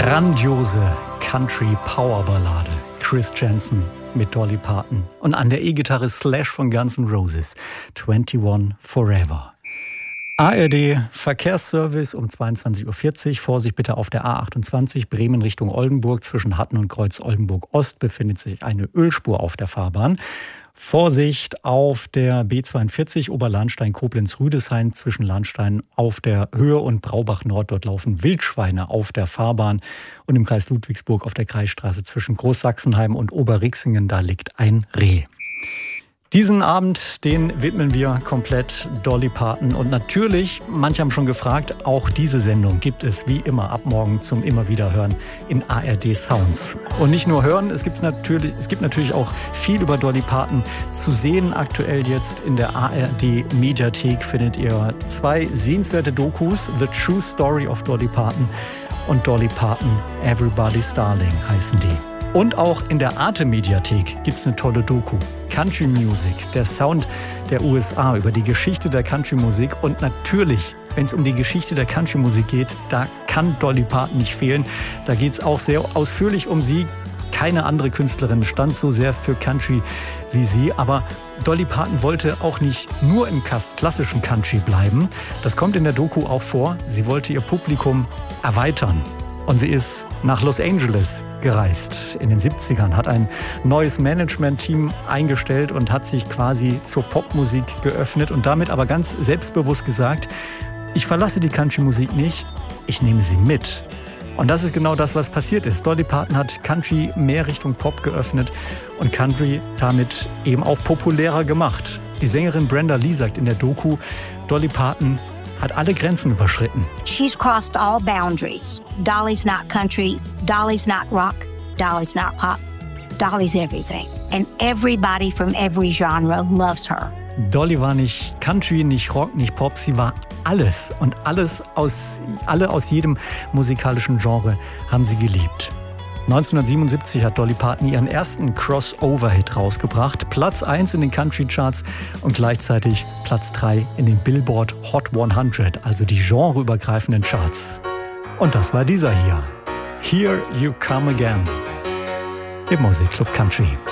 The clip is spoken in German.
Grandiose Country-Power-Ballade. Chris Janson mit Dolly Parton. Und an der E-Gitarre Slash von Guns N' Roses. 21 Forever. ARD Verkehrsservice um 22.40 Uhr. Vorsicht bitte auf der A28 Bremen Richtung Oldenburg. Zwischen Hatten und Kreuz Oldenburg Ost befindet sich eine Ölspur auf der Fahrbahn. Vorsicht auf der B42 Oberlahnstein-Koblenz-Rüdesheim zwischen Lahnstein auf der Höhe und Braubach-Nord. Dort laufen Wildschweine auf der Fahrbahn. Und im Kreis Ludwigsburg auf der Kreisstraße zwischen Großsachsenheim und Oberrixingen, da liegt ein Reh. Diesen Abend, den widmen wir komplett Dolly Parton. Und natürlich, manche haben schon gefragt, auch diese Sendung gibt es wie immer ab morgen zum immer wieder hören in ARD Sounds. Und nicht nur hören, es gibt natürlich auch viel über Dolly Parton zu sehen. Aktuell jetzt in der ARD Mediathek findet ihr 2 sehenswerte Dokus, The True Story of Dolly Parton und Dolly Parton, Everybody's Darling heißen die. Und auch in der Arte-Mediathek gibt es eine tolle Doku. Country Music, der Sound der USA, über die Geschichte der Country-Musik. Und natürlich, wenn es um die Geschichte der Country-Musik geht, da kann Dolly Parton nicht fehlen. Da geht es auch sehr ausführlich um sie. Keine andere Künstlerin stand so sehr für Country wie sie. Aber Dolly Parton wollte auch nicht nur im klassischen Country bleiben. Das kommt in der Doku auch vor. Sie wollte ihr Publikum erweitern. Und sie ist nach Los Angeles gereist in den 70ern, hat ein neues Management-Team eingestellt und hat sich quasi zur Popmusik geöffnet und damit aber ganz selbstbewusst gesagt, ich verlasse die Country-Musik nicht, ich nehme sie mit. Und das ist genau das, was passiert ist. Dolly Parton hat Country mehr Richtung Pop geöffnet und Country damit eben auch populärer gemacht. Die Sängerin Brenda Lee sagt in der Doku, Dolly Parton hat alle Grenzen überschritten. She's crossed all boundaries. Dolly's not country, Dolly's not rock, Dolly's not pop, Dolly's everything. And everybody from every genre loves her. Dolly war nicht Country, nicht Rock, nicht Pop, sie war alles. Und alle aus jedem musikalischen Genre haben sie geliebt. 1977 hat Dolly Parton ihren ersten Crossover-Hit rausgebracht. Platz 1 in den Country-Charts und gleichzeitig Platz 3 in den Billboard Hot 100, also die genreübergreifenden Charts. Und das war dieser hier. Here You Come Again im Musikclub Country.